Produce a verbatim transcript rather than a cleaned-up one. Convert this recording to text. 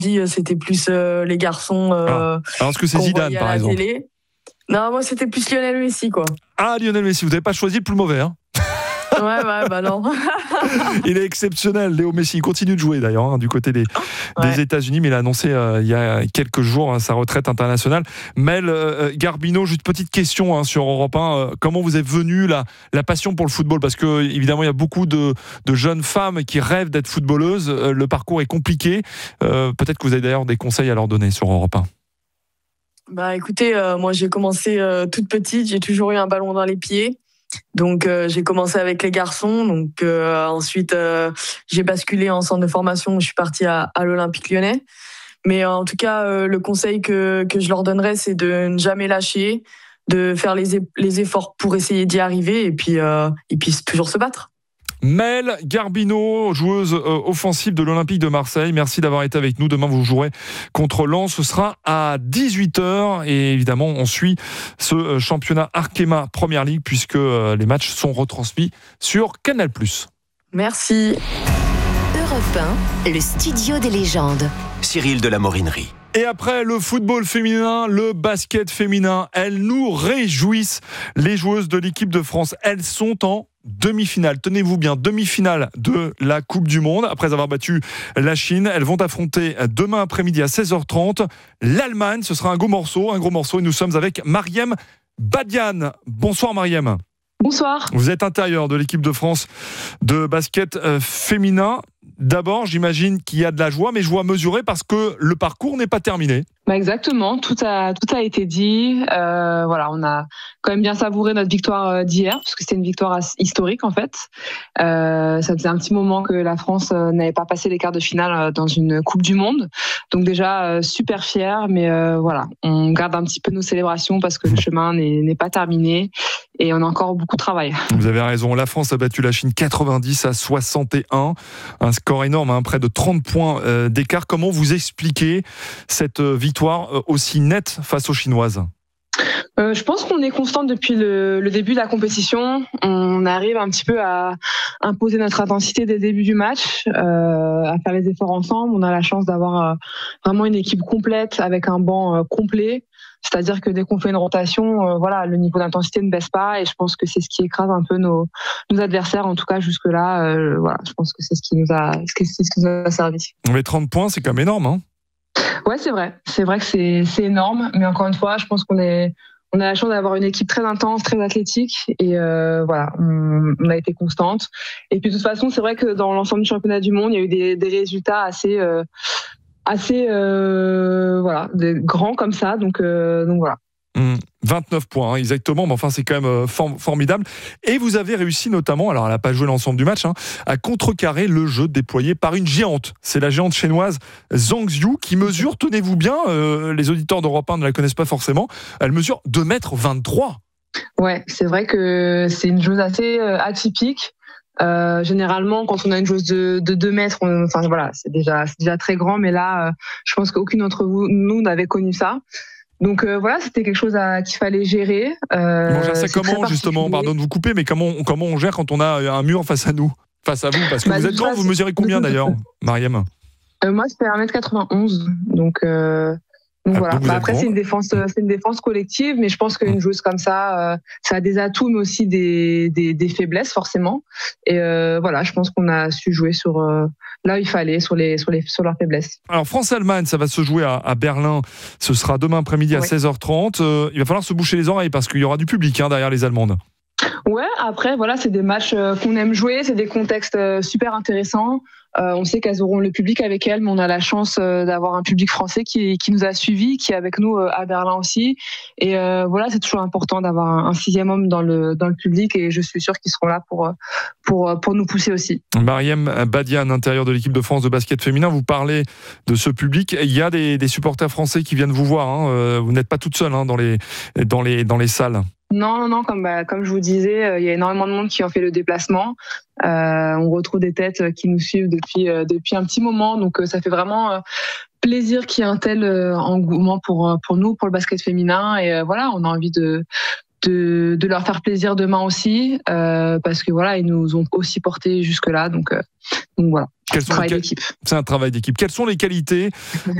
dit, c'était plus euh, les garçons. Euh, ah. Alors, est-ce que c'est Zidane, par exemple? Télé. Non, moi, c'était plus Lionel Messi, quoi. Ah, Lionel Messi, vous n'avez pas choisi le plus mauvais, hein? Ouais, ouais, bah non. Il est exceptionnel, Léo Messi. Il continue de jouer d'ailleurs hein, du côté des, ouais. des États-Unis, mais il a annoncé euh, il y a quelques jours hein, sa retraite internationale. Mel euh, Garbino, juste petite question hein, sur Europe un. Euh, comment vous est venue la, la passion pour le football? Parce que évidemment, il y a beaucoup de, de jeunes femmes qui rêvent d'être footballeuses. Euh, le parcours est compliqué. Euh, peut-être que vous avez d'ailleurs des conseils à leur donner sur Europe un. Bah écoutez, euh, moi j'ai commencé euh, toute petite. J'ai toujours eu un ballon dans les pieds. Donc euh, j'ai commencé avec les garçons, donc euh, ensuite euh, j'ai basculé en centre de formation, je suis partie à, à l'Olympique Lyonnais. Mais euh, en tout cas, euh, le conseil que, que je leur donnerais, c'est de ne jamais lâcher, de faire les, les efforts pour essayer d'y arriver et puis, euh, et puis toujours se battre. Mel Garbino, joueuse euh, offensive de l'Olympique de Marseille. Merci d'avoir été avec nous. Demain, vous jouerez contre Lens. Ce sera à dix-huit heures. Et évidemment, on suit ce euh, championnat Arkema Première Ligue puisque euh, les matchs sont retransmis sur Canal plus. Merci. Europe un, le studio des légendes. Cyril de la Morinerie. Et après le football féminin, le basket féminin, elles nous réjouissent. Les joueuses de l'équipe de France, elles sont en demi-finale. Tenez-vous bien, demi-finale de la Coupe du Monde. Après avoir battu la Chine, elles vont affronter demain après-midi à seize heures trente l'Allemagne. Ce sera un gros morceau, un gros morceau. Et nous sommes avec Marième Badiane. Bonsoir Marième. Bonsoir. Vous êtes intérieur de l'équipe de France de basket euh, féminin. D'abord, j'imagine qu'il y a de la joie, mais joie mesurée parce que le parcours n'est pas terminé. Bah exactement, tout a tout a été dit. Euh, voilà, on a quand même bien savouré notre victoire d'hier parce que c'était une victoire historique en fait. Euh, ça faisait un petit moment que la France n'avait pas passé les quarts de finale dans une Coupe du Monde, donc déjà super fière. Mais euh, voilà, on garde un petit peu nos célébrations parce que le chemin n'est, n'est pas terminé et on a encore beaucoup de travail. Vous avez raison. La France a battu la Chine quatre-vingt-dix à soixante et un, un score énorme, hein, près de trente points euh, d'écart. Comment vous expliquez cette victoire aussi nette face aux Chinoises? Euh, je pense qu'on est constante depuis le, le début de la compétition. On arrive un petit peu à imposer notre intensité dès le début du match, euh, à faire les efforts ensemble. On a la chance d'avoir euh, vraiment une équipe complète avec un banc euh, complet. C'est-à-dire que dès qu'on fait une rotation, euh, voilà, le niveau d'intensité ne baisse pas et je pense que c'est ce qui écrase un peu nos, nos adversaires. En tout cas, jusque-là, euh, voilà, je pense que c'est ce qui nous a, c'est ce qui nous a servi. Mais trente points, c'est quand même énorme, hein? Ouais, c'est vrai. C'est vrai que c'est, c'est énorme. Mais encore une fois, je pense qu'on est, on a la chance d'avoir une équipe très intense, très athlétique. Et euh, voilà, on, on a été constante. Et puis de toute façon, c'est vrai que dans l'ensemble du championnat du monde, il y a eu des, des résultats assez, euh, assez, euh, voilà, des grands comme ça. Donc, euh, donc voilà. Mmh, vingt-neuf points, hein, exactement, mais enfin c'est quand même euh, for- formidable. Et vous avez réussi notamment, alors elle n'a pas joué l'ensemble du match, hein, à contrecarrer le jeu déployé par une géante. C'est la géante chinoise Zhang Xiu qui mesure, tenez-vous bien, euh, les auditeurs d'Europe un ne la connaissent pas forcément, elle mesure deux mètres vingt-trois. Ouais, c'est vrai que c'est une joueuse assez euh, atypique. Euh, généralement, quand on a une joueuse de, de deux mètres, on, enfin voilà, c'est déjà, c'est déjà très grand, mais là, euh, je pense qu'aucune d'entre vous, nous n'avait connu ça. Donc euh, voilà, c'était quelque chose à, qu'il fallait gérer. Euh, bon, c'est comment justement, pardon de vous couper, mais comment, comment on gère quand on a un mur face à nous, face à vous? Parce que bah, vous êtes grand, vous mesurez combien d'ailleurs, Marième? euh, Moi, je fais un mètre quatre-vingt-onze, donc... Euh... Donc ah, voilà. Donc bah après, c'est une défense, c'est une défense collective, mais je pense qu'une joueuse comme ça, euh, ça a des atouts, mais aussi des, des, des faiblesses forcément. Et euh, voilà, je pense qu'on a su jouer sur euh, là où il fallait, sur les, sur les, sur leurs faiblesses. Alors France-Allemagne, ça va se jouer à, à Berlin. Ce sera demain après-midi à oui. seize heures trente. Euh, il va falloir se boucher les oreilles parce qu'il y aura du public hein, derrière les Allemandes. Ouais, après voilà, c'est des matchs qu'on aime jouer, c'est des contextes super intéressants. Euh, on sait qu'elles auront le public avec elles, mais on a la chance euh, d'avoir un public français qui, qui nous a suivis, qui est avec nous euh, à Berlin aussi. Et euh, voilà, c'est toujours important d'avoir un, un sixième homme dans le dans le public, et je suis sûre qu'ils seront là pour pour pour nous pousser aussi. Marième Badiane, intérieur de l'équipe de France de basket féminin, vous parlez de ce public. Il y a des, des supporters français qui viennent vous voir. Hein. Vous n'êtes pas toute seule hein, dans les dans les dans les salles. Non, non, non, comme, bah, comme je vous disais, euh, il y a énormément de monde qui ont fait le déplacement. Euh, on retrouve des têtes qui nous suivent depuis, euh, depuis un petit moment. Donc, euh, ça fait vraiment euh, plaisir qu'il y ait un tel euh, engouement pour, pour nous, pour le basket féminin. Et euh, voilà, on a envie de, de, de leur faire plaisir demain aussi, euh, parce que voilà, ils nous ont aussi portés jusque-là. Donc, euh, donc voilà, Quels sont travail les... d'équipe. C'est un travail d'équipe. Quelles sont les qualités